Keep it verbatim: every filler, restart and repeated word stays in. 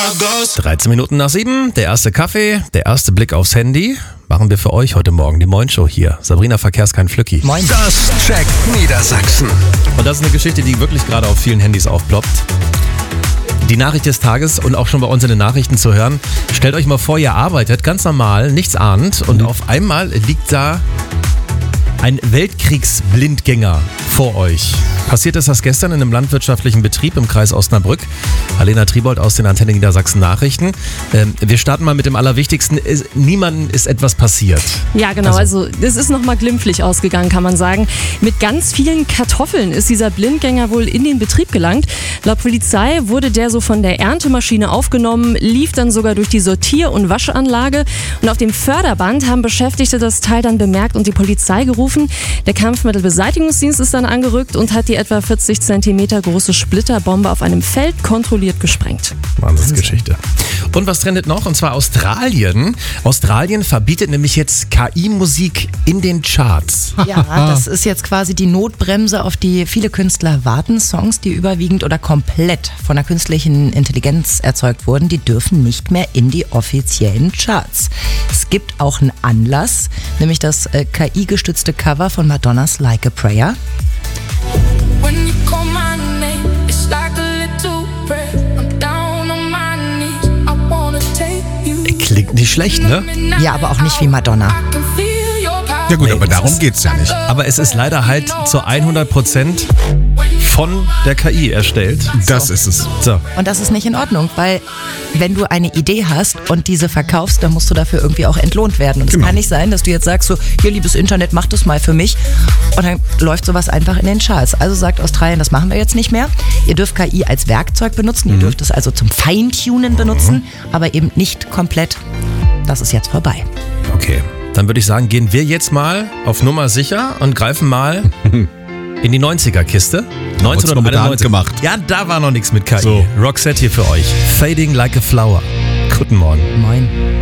dreizehn Minuten nach sieben, der erste Kaffee, der erste Blick aufs Handy. Machen wir für euch heute Morgen die Moin-Show hier. Sabrina Verkehrs kein Flücki. Moin. Das checkt Niedersachsen. Und das ist eine Geschichte, die wirklich gerade auf vielen Handys aufploppt. Die Nachricht des Tages und auch schon bei uns in den Nachrichten zu hören. Stellt euch mal vor, ihr arbeitet ganz normal, nichts ahnend und mhm. auf einmal liegt da ein Weltkriegsblindgänger vor euch. Passiert ist das gestern in einem landwirtschaftlichen Betrieb im Kreis Osnabrück. Alena Triebold aus den Antenne Niedersachsen Nachrichten. Ähm, wir starten mal mit dem Allerwichtigsten. Niemandem ist etwas passiert. Ja, genau. Also es ist nochmal glimpflich ausgegangen, kann man sagen. Mit ganz vielen Kartoffeln ist dieser Blindgänger wohl in den Betrieb gelangt. Laut Polizei wurde der so von der Erntemaschine aufgenommen, lief dann sogar durch die Sortier- und Waschanlage. Und auf dem Förderband haben Beschäftigte das Teil dann bemerkt und die Polizei gerufen. Der Kampfmittelbeseitigungsdienst ist dann angerückt und hat die etwa vierzig Zentimeter große Splitterbombe auf einem Feld kontrolliert gesprengt. Wahnsinnsgeschichte. Und was trendet noch? Und zwar Australien. Australien verbietet nämlich jetzt K I-Musik in den Charts. Ja, das ist jetzt quasi die Notbremse, auf die viele Künstler warten. Songs, die überwiegend oder komplett von der künstlichen Intelligenz erzeugt wurden, die dürfen nicht mehr in die offiziellen Charts. Es gibt auch einen Anlass, nämlich das äh, K I-gestützte Cover von Madonnas Like a Prayer. Klingt nicht schlecht, ne? Ja, aber auch nicht wie Madonna. Ja gut, Nee, aber darum geht's ja nicht. Aber es ist leider halt zu hundert Prozent von der K I erstellt. Das ist es. So. Und das ist nicht in Ordnung, weil wenn du eine Idee hast und diese verkaufst, dann musst du dafür irgendwie auch entlohnt werden. Und es Genau. kann nicht sein, dass du jetzt sagst, so, hier liebes Internet, mach das mal für mich. Und dann läuft sowas einfach in den Charts. Also sagt Australien, das machen wir jetzt nicht mehr. Ihr dürft K I als Werkzeug benutzen, ihr dürft es also zum Feintunen benutzen, aber eben nicht komplett. Das ist jetzt vorbei. Okay. Dann würde ich sagen, gehen wir jetzt mal auf Nummer sicher und greifen mal in die neunziger-Kiste. Wurd's noch mit der Hand gemacht. Ja, da war noch nichts mit K I. So. Roxette hier für euch. Fading like a flower. Guten Morgen. Moin.